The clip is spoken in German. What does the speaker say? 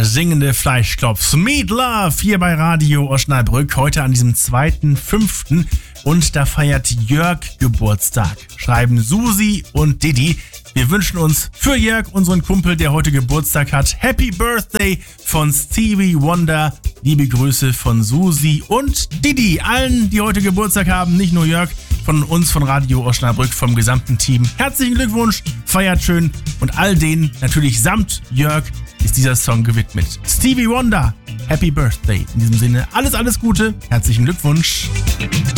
der singende Fleischklops. Meat Love hier bei Radio Osnabrück. Heute an diesem 2.5. Und da feiert Jörg Geburtstag. Schreiben Susi und Didi. Wir wünschen uns für Jörg, unseren Kumpel, der heute Geburtstag hat, Happy Birthday von Stevie Wonder. Liebe Grüße von Susi und Didi. Allen, die heute Geburtstag haben, nicht nur Jörg, von uns von Radio Osnabrück, vom gesamten Team. Herzlichen Glückwunsch, feiert schön und all denen, natürlich samt Jörg, ist dieser Song gewidmet. Stevie Wonder, Happy Birthday. In diesem Sinne, alles Gute, herzlichen Glückwunsch.